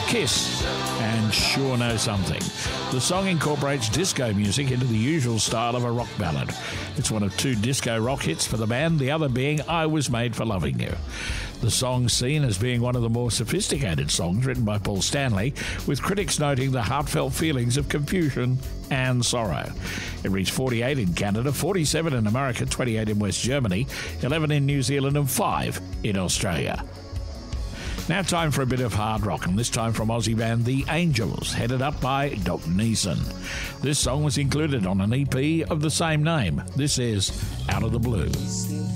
Kiss and Sure Know Something. The song incorporates disco music into the usual style of a rock ballad. It's one of two disco rock hits for the band, the other being I Was Made for Loving You. The song's seen as being one of the more sophisticated songs written by Paul Stanley, with critics noting the heartfelt feelings of confusion and sorrow. It reached 48 in Canada, 47 in America, 28 in West Germany, 11 in New Zealand and 5 in Australia. Now time for a bit of hard rock, and this time from Aussie band The Angels, headed up by Doc Neeson. This song was included on an EP of the same name. This is Out of the Blue.